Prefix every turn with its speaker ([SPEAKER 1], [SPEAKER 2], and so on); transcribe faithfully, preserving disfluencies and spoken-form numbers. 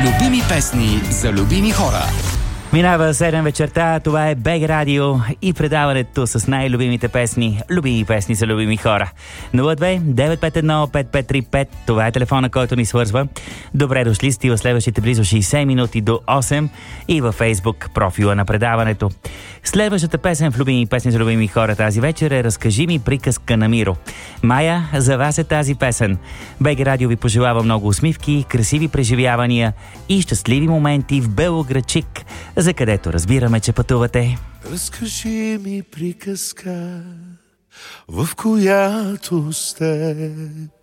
[SPEAKER 1] Любими песни за любими хора.
[SPEAKER 2] Минава седем вечерта, това е БГ Радио и предаването с най-любимите песни, любими песни за любими хора. нула две девет пет едно пет пет три пет, това е телефона, който ни свързва. Добре дошли сте в следващите близо шейсет минути до осем и във Фейсбук профила на предаването. Следващата песен в любими песни за любими хора тази вечер е "Разкажи ми приказка на Миро". Майя, за вас е тази песен. БГ Радио ви пожелава много усмивки, красиви преживявания и щастливи моменти в Белоградчик, за където разбираме, че пътувате.
[SPEAKER 3] Разкажи ми приказка, в която с теб